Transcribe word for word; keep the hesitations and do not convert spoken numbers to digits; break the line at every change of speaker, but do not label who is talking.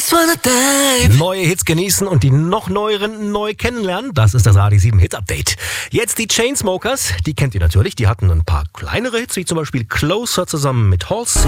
just wanna dive.
Neue Hits genießen und die noch neueren neu kennenlernen. Das ist das Radio sieben Hits Update. Jetzt die Chainsmokers, die kennt ihr natürlich. Die hatten ein paar kleinere Hits, wie zum Beispiel Closer zusammen mit Halsey.